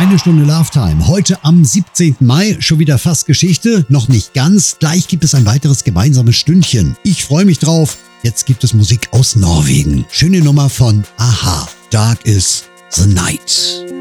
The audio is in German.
Eine Stunde Love Time. Heute am 17. Mai. Schon wieder fast Geschichte. Noch nicht ganz. Gleich gibt es ein weiteres gemeinsames Stündchen. Ich freue mich drauf. Jetzt gibt es Musik aus Norwegen. Schöne Nummer von Aha. Dark is the Night.